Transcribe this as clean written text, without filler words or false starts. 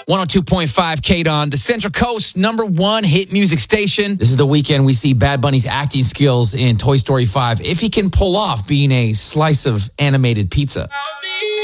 102.5 KDON, the Central Coast #1 hit music station. This is the weekend we see Bad Bunny's acting skills in Toy Story 5, if he can pull off being a slice of animated pizza.